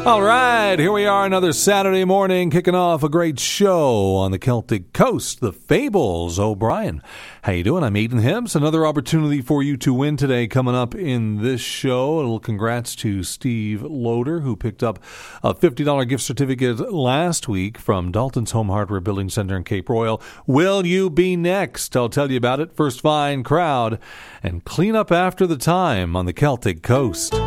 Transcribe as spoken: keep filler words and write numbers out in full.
All right, here we are another Saturday morning, kicking off a great show on the Celtic Coast, the Fables. O'Brien, how you doing? I'm Aidan Hibbs. Another opportunity for you to win today coming up in this show. A little congrats to Steve Loader, who picked up a fifty dollars gift certificate last week from Dalton's Home Hardware Building Center in Cape Royal. Will you be next? I'll tell you about it. First, find crowd and clean up after the time on the Celtic Coast.